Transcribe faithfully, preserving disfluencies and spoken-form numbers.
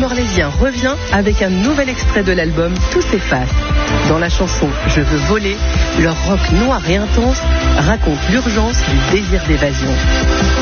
Morlésien revient avec un nouvel extrait de l'album Tout s'efface. Dans la chanson Je veux voler, leur rock noir et intense raconte l'urgence du désir d'évasion.